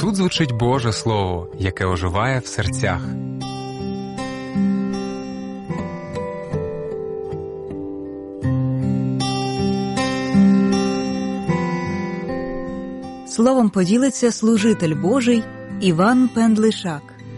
Тут звучить Боже Слово, яке оживає в серцях. Словом поділиться служитель Божий Іван Пендлишак.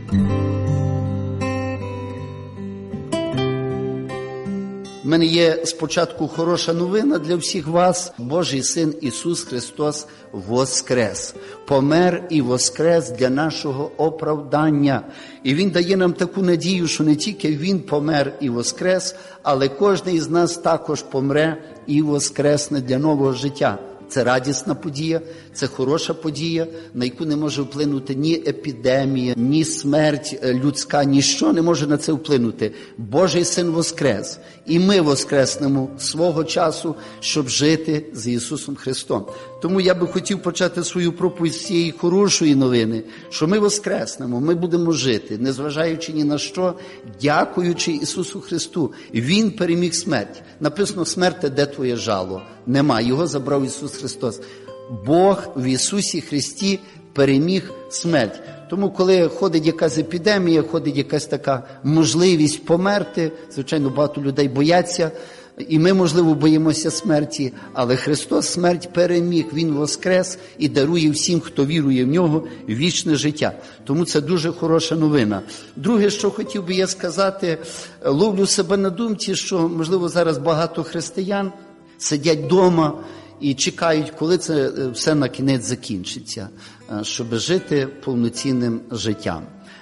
У мене є спочатку хороша новина для всіх вас. Божий Син Ісус Христос воскрес. Помер і воскрес для нашого оправдання. І Він дає нам таку надію, що не тільки Він помер і воскрес, але кожен із нас також помре і воскресне для нового життя. Це радісна подія, це хороша подія, на яку не може вплинути ні епідемія, ні смерть людська, ніщо не може на це вплинути. Божий Син воскрес, і ми воскреснемо свого часу, щоб жити з Ісусом Христом. Тому я би хотів почати свою проповідь з цієї хорошої новини, що ми воскреснемо, ми будемо жити, незважаючи ні на що, дякуючи Ісусу Христу. Він переміг смерть. Написано: смерти, де твоє жало? Нема, його забрав Ісус Христос. Бог в Ісусі Христі переміг смерть. Тому, коли ходить якась епідемія, ходить якась така можливість померти, звичайно, багато людей бояться, і ми, можливо, боїмося смерті, але Христос смерть переміг, Він воскрес і дарує всім, хто вірує в Нього, вічне життя. Тому це дуже хороша новина. Друге, що хотів би я сказати, ловлю себе на думці, що, можливо, зараз багато християн сидять вдома і чекають, коли це все на кінець закінчиться, щоб жити повноцінним життям.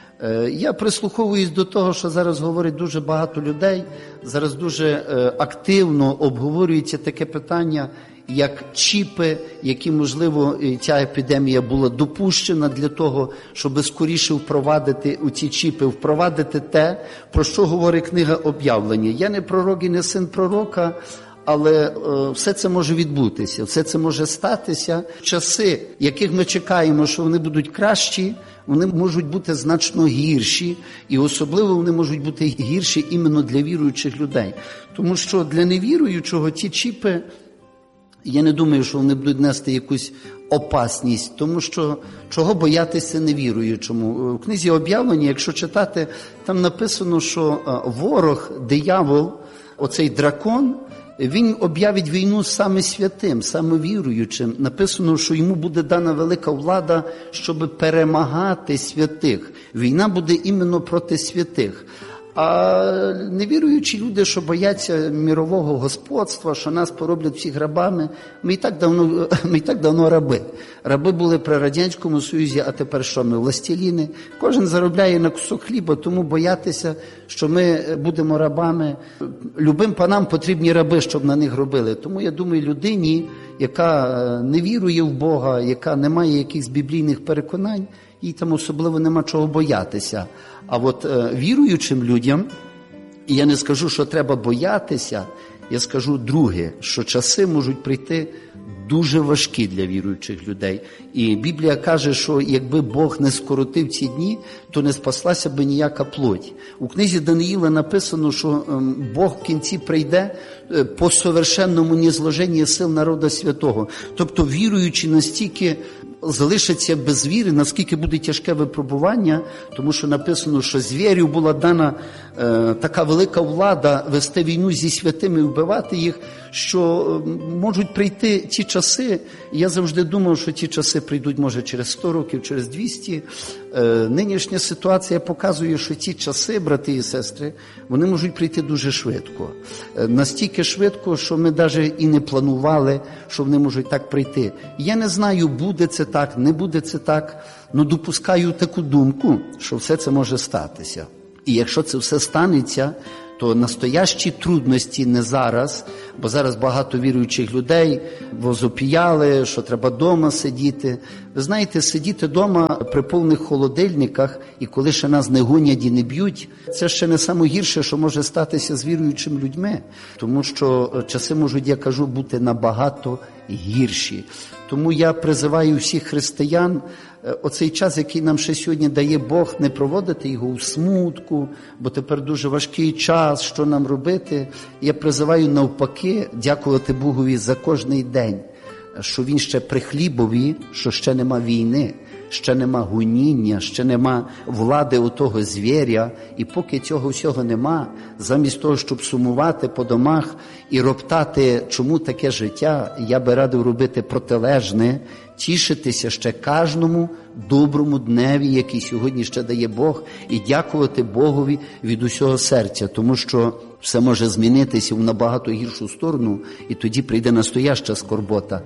Я прислуховуюсь до того, що зараз говорить дуже багато людей, зараз дуже активно обговорюється таке питання, як чіпи, які, можливо, ця епідемія була допущена для того, щоб скоріше впровадити у ці чіпи, впровадити те, про що говорить книга Об'явлення. Я не пророк і не син пророка, але все це може відбутися, все це може статися. Часи, яких ми чекаємо, що вони будуть кращі, вони можуть бути значно гірші, і особливо вони можуть бути гірші іменно для віруючих людей. Тому що для невіруючого ті чіпи, я не думаю, що вони будуть нести якусь опасність, тому що чого боятися невіруючому. В книзі Об'явлення, якщо читати, там написано, що ворог, диявол, оцей дракон, він об'явить війну саме святим, саме віруючим. Написано, що йому буде дана велика влада, щоб перемагати святих. Війна буде іменно проти святих. А невіруючі люди, що бояться мірового господства, що нас пороблять всіх рабами, ми і так давно раби. Раби були при Радянському Союзі, а тепер що ми? Властеліни. Кожен заробляє на кусок хліба, тому боятися, що ми будемо рабами. Любим панам потрібні раби, щоб на них робили. Тому я думаю, людині, яка не вірує в Бога, яка не має якихось біблійних переконань, їй там особливо нема чого боятися. А от віруючим людям, і я не скажу, що треба боятися, я скажу друге, що часи можуть прийти дуже важкі для віруючих людей. І Біблія каже, що якби Бог не скоротив ці дні, то не спаслася би ніяка плоть. У книзі Даниїла написано, що Бог в кінці прийде по совершенному нізложенні сил народа святого. Тобто віруючі настільки залишаться без віри, наскільки буде тяжке випробування, тому що написано, що звірю була дана така велика влада вести війну зі святими і вбивати їх, що можуть прийти ті часи. Я завжди думав, що ті часи прийдуть, може, через 100 років, через 200. Нинішня ситуація показує, що ті часи, брати і сестри, вони можуть прийти дуже швидко. Настільки швидко, що ми навіть і не планували, що вони можуть так прийти. Я не знаю, буде це так, не буде це так, але допускаю таку думку, що все це може статися. І якщо це все станеться, то настоящі трудності не зараз, бо зараз багато віруючих людей возопіяли, що треба вдома сидіти. Ви знаєте, сидіти вдома при повних холодильниках, і коли ще нас не гонять і не б'ють, це ще не найгірше, що може статися з віруючими людьми. Тому що часи можуть, я кажу, бути набагато гірші. Тому я призиваю всіх християн оцей час, який нам ще сьогодні дає Бог, не проводити його у смутку, бо тепер дуже важкий час, що нам робити. Я призиваю навпаки дякувати Богові за кожний день, що Він ще при хлібові, що ще нема війни, ще нема гоніння, ще нема влади у того звіря, і поки цього всього нема, замість того, щоб сумувати по домах і роптати, чому таке життя, я би радив робити протилежне, тішитися ще кожному доброму дневі, який сьогодні ще дає Бог, і дякувати Богові від усього серця, тому що все може змінитися в набагато гіршу сторону, і тоді прийде настояща скорбота.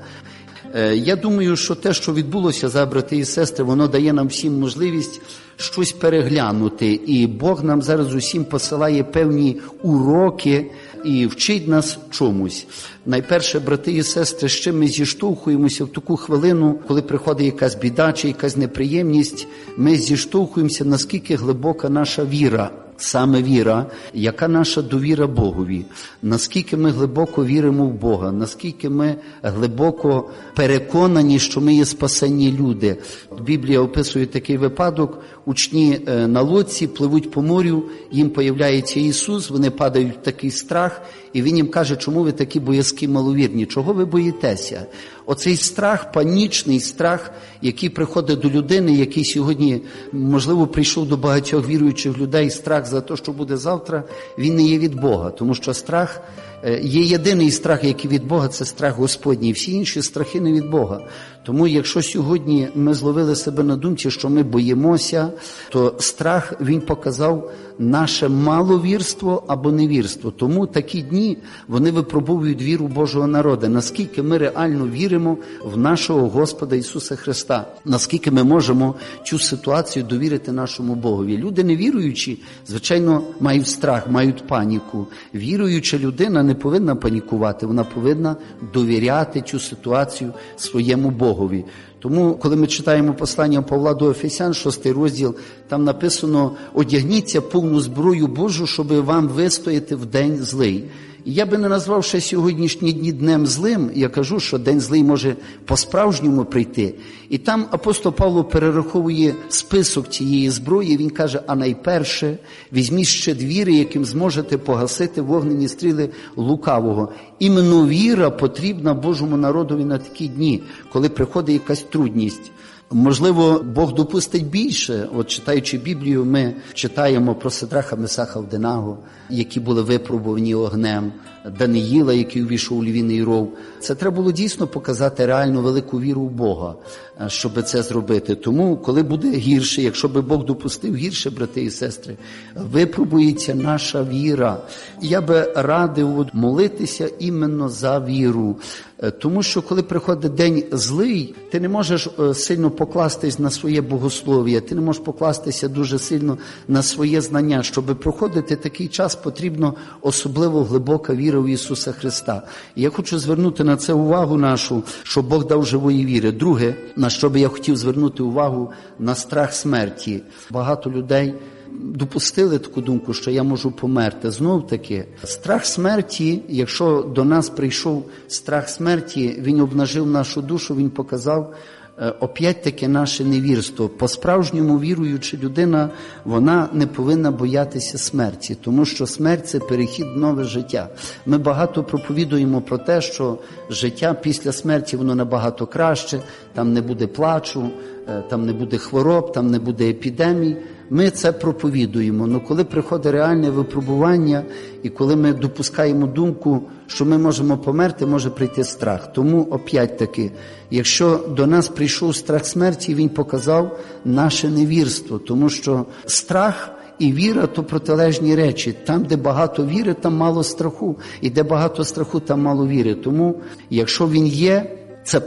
Я думаю, що те, що відбулося, за брати і сестри, воно дає нам всім можливість щось переглянути. І Бог нам зараз усім посилає певні уроки і вчить нас чомусь. Найперше, брати і сестри, з чим ми зіштовхуємося в таку хвилину, коли приходить якась біда чи якась неприємність, ми зіштовхуємося, наскільки глибока наша віра. Саме віра, яка наша довіра Богові, наскільки ми глибоко віримо в Бога, наскільки ми глибоко переконані, що ми є спасені люди. Біблія описує такий випадок, учні на лодці пливуть по морю, їм появляється Ісус, вони падають в такий страх, і Він їм каже, чому ви такі боязкі маловірні, чого ви боїтеся? Оцей страх, панічний страх, який приходить до людини, який сьогодні, можливо, прийшов до багатьох віруючих людей, страх за те, що буде завтра, він не є від Бога, тому що страх, є єдиний страх, який від Бога, це страх Господній, всі інші страхи не від Бога. Тому якщо сьогодні ми зловили себе на думці, що ми боїмося, то страх, він показав наше маловірство або невірство. Тому такі дні, вони випробовують віру Божого народу, наскільки ми реально віримо в нашого Господа Ісуса Христа, наскільки ми можемо цю ситуацію довірити нашому Богові. Люди невіруючі, звичайно, мають страх, мають паніку. Віруюча людина не повинна панікувати, вона повинна довіряти цю ситуацію своєму Богові. Тому, коли ми читаємо послання Павла до Ефесян, 6 розділ, там написано: «Одягніться повну зброю Божу, щоб вам вистояти в день злий». І я би не назвав ще сьогоднішні дні днем злим, я кажу, що день злий може по-справжньому прийти. І там апостол Павло перераховує список цієї зброї, він каже, а найперше візьміть щит віри, яким зможете погасити вогнені стріли лукавого. Іменно віра потрібна Божому народові на такі дні, коли приходить якась трудність. Можливо, Бог допустить більше. От читаючи Біблію, ми читаємо про Сидраха, Месаха, Авденаго, які були випробувані огнем, Даниїла, який увійшов у львіний ров. Це треба було дійсно показати реальну велику віру в Бога, щоб це зробити. Тому, коли буде гірше, якщо би Бог допустив гірше, брати і сестри, випробується наша віра. Я би радив молитися іменно за віру. Тому що, коли приходить день злий, ти не можеш сильно покластись на своє богослов'я, ти не можеш покластися дуже сильно на своє знання. Щоб проходити такий час, потрібно особливо глибока віра в Ісуса Христа. І я хочу звернути на це увагу нашу, що Бог дав живої віри. Друге, на що би я хотів звернути увагу, на страх смерті. Багато людей допустили таку думку, що я можу померти. Знов таки, страх смерті, якщо до нас прийшов страх смерті, він обнажив нашу душу, він показав опять-таки наше невірство. По-справжньому віруюча людина, вона не повинна боятися смерті, тому що смерть – це перехід в нове життя. Ми багато проповідуємо про те, що життя після смерті, воно набагато краще, там не буде плачу, там не буде хвороб, там не буде епідемій. Ми це проповідуємо, але коли приходить реальне випробування і коли ми допускаємо думку, що ми можемо померти, може прийти страх. Тому, опять-таки, якщо до нас прийшов страх смерті, він показав наше невірство, тому що страх і віра – то протилежні речі. Там, де багато віри, там мало страху, і де багато страху, там мало віри. Тому, якщо він є, це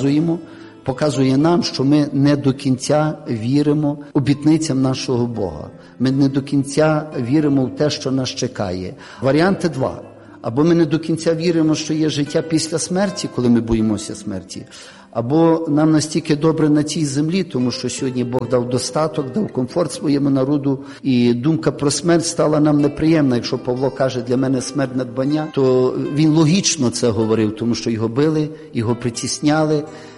показує нам, що ми не до кінця віримо обітницям нашого Бога. Ми не до кінця віримо в те, що нас чекає. Варіанти два. Або ми не до кінця віримо, що є життя після смерті, коли ми боїмося смерті, або нам настільки добре на цій землі, тому що сьогодні Бог дав достаток, дав комфорт своєму народу, і думка про смерть стала нам неприємна. Якщо Павло каже, для мене смерть надбання, то він логічно це говорив, тому що його били, його притісняли,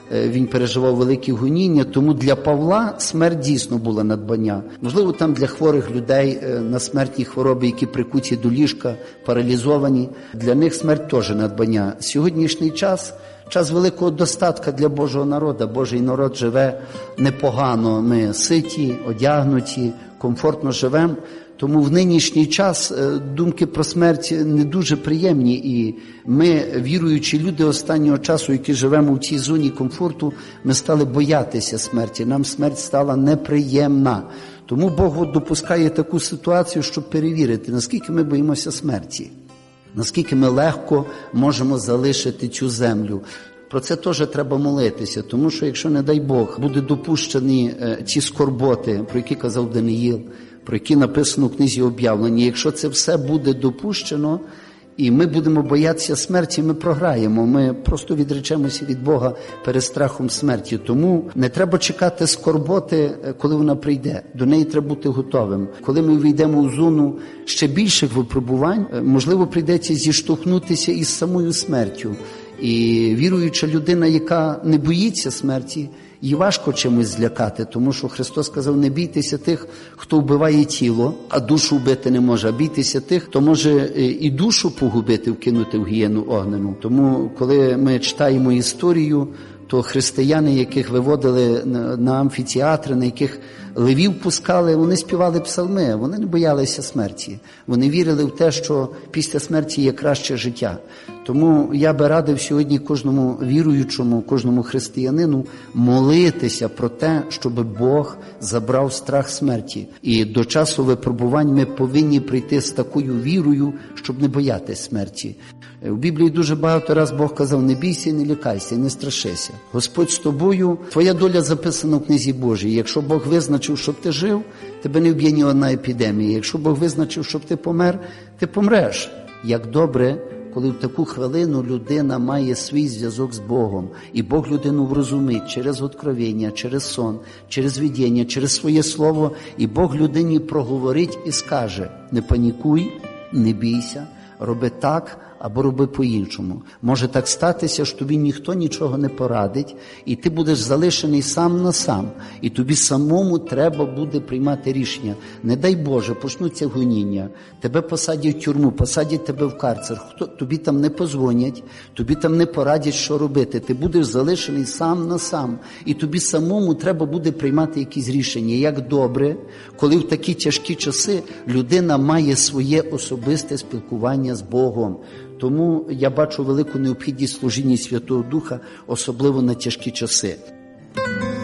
він переживав великі гоніння, тому для Павла смерть дійсно була надбання. Можливо, там для хворих людей на смертні хвороби, які прикуті до ліжка, паралізовані, для них смерть теж надбання. Сьогоднішній час великого достатка для Божого народу. Божий народ живе непогано, ми ситі, одягнуті, комфортно живемо. Тому в нинішній час думки про смерть не дуже приємні, і ми, віруючі люди останнього часу, які живемо в цій зоні комфорту, ми стали боятися смерті, нам смерть стала неприємна. Тому Бог допускає таку ситуацію, щоб перевірити, наскільки ми боїмося смерті, наскільки ми легко можемо залишити цю землю. Про це теж треба молитися, тому що якщо, не дай Бог, буде допущені ці скорботи, про які казав Даниїл, про які написано в книзі об'явлення, якщо це все буде допущено, і ми будемо боятися смерті, ми програємо, ми просто відречемося від Бога перед страхом смерті. Тому не треба чекати скорботи, коли вона прийде. До неї треба бути готовим. Коли ми війдемо у зону ще більших випробувань, можливо, прийдеться зіштовхнутися із самою смертю. І віруюча людина, яка не боїться смерті, їй важко чимось злякати, тому що Христос сказав, не бійтеся тих, хто вбиває тіло, а душу вбити не може, а бійтеся тих, хто може і душу погубити, вкинути в гієну огнену. Тому, коли ми читаємо історію, то християни, яких виводили на амфітеатри, на яких левів пускали, вони співали псалми, вони не боялися смерті. Вони вірили в те, що після смерті є краще життя. Тому я би радив сьогодні кожному віруючому, кожному християнину молитися про те, щоб Бог забрав страх смерті. І до часу випробувань ми повинні прийти з такою вірою, щоб не боятися смерті. У Біблії дуже багато раз Бог казав, не бійся, не лякайся, не страшися. Господь з тобою, твоя доля записана в книзі Божій. Якщо Бог визначив, щоб ти жив, тебе не вб'є ні одна епідемія. Якщо Бог визначив, щоб ти помер, ти помреш. Як добре, коли в таку хвилину людина має свій зв'язок з Богом, і Бог людину врозумить через откровення, через сон, через видіння, через своє слово, і Бог людині проговорить і скаже, не панікуй, не бійся, роби так, або роби по-іншому. Може так статися, що тобі ніхто нічого не порадить, і ти будеш залишений сам на сам, і тобі самому треба буде приймати рішення. Не дай Боже, почнуться гоніння, тебе посадять в тюрму, посадять тебе в карцер, тобі там не позвонять, тобі там не порадять, що робити. Ти будеш залишений сам на сам, і тобі самому треба буде приймати якісь рішення. Як добре, коли в такі тяжкі часи людина має своє особисте спілкування з Богом. Тому я бачу велику необхідність служіння Святого Духа, особливо на тяжкі часи.